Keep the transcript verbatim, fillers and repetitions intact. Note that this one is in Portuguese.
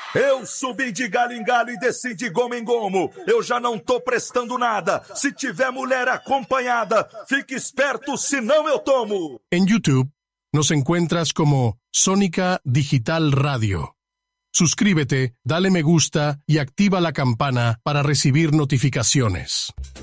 Eu subi de galho em galho e desci de gomo em gomo. Eu já não tô prestando nada. Se tiver mulher acompanhada, fique esperto, senão eu tomo. En YouTube nos encuentras como Sónica Digital Radio. Suscríbete, dale me gusta y activa la campana para recibir notificaciones.